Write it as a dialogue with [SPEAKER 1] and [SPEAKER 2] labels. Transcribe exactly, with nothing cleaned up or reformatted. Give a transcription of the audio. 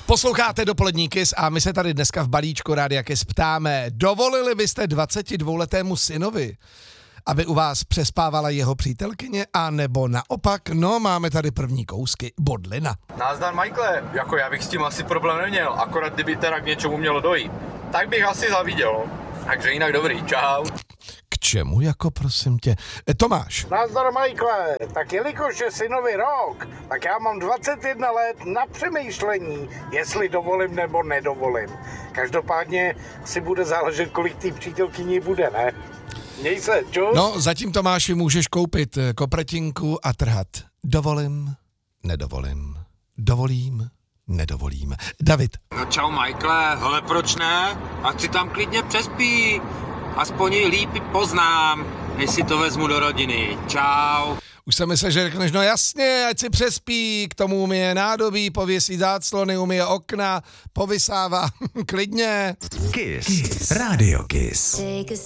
[SPEAKER 1] Posloucháte Dopolední Kiss a my se tady dneska v balíčku Rádia Kiss ptáme, dovolili byste dvacetidvouletému synovi, aby u vás přespávala jeho přítelkyně, a nebo naopak? No, máme tady první kousky. Bodlina.
[SPEAKER 2] Názdar, Michaele, jako já bych s tím asi problém neměl, akorát kdyby teda k něčemu mělo dojít, tak bych asi zaviděl. Takže jinak dobrý, čau.
[SPEAKER 1] K čemu jako, prosím tě? E, Tomáš.
[SPEAKER 3] Názdar, Michaele, tak jelikož je synovi rok, tak já mám dvacet jedna let na přemýšlení, jestli dovolím nebo nedovolím. Každopádně si bude záležet, kolik té přítelkyní bude, ne? Měj se, čus.
[SPEAKER 1] No, zatím, Tomáši, můžeš koupit kopretinku a trhat. Dovolím, nedovolím. Dovolím, nedovolím. David.
[SPEAKER 4] No čau, Michaele, hele, proč ne? Ať si tam klidně přespí. Aspoň ji líp poznám, než si to vezmu do rodiny. Čau.
[SPEAKER 1] Už jsem myslel, že řekneš, no jasně, ať si přespí, k tomu umije nádobí, pověsí záclony, umije okna, povysává, klidně.
[SPEAKER 5] Kiss. Kiss. Radio Kiss.